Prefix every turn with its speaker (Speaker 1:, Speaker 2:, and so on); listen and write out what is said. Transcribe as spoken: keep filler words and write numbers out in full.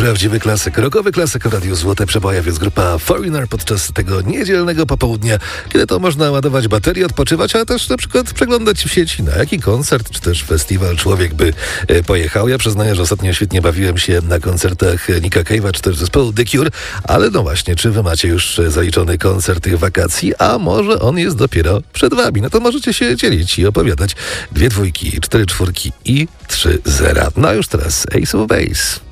Speaker 1: prawdziwy klasyk, rockowy klasyk w Radiu Złote Przeboje, więc grupa Foreigner podczas tego niedzielnego popołudnia, kiedy to można ładować baterie, odpoczywać, ale też na przykład przeglądać w sieci, na jaki koncert czy też festiwal człowiek by e, pojechał. Ja przyznaję, że ostatnio świetnie bawiłem się na koncertach Nicka Cave'a czy też zespołu The Cure, ale no właśnie, czy wy macie już zaliczony koncert tych wakacji, a może on jest dopiero przed wami? No to możecie się dzielić i opowiadać. Dwie dwójki, cztery czwórki i trzy zera. No już teraz Ace of Base.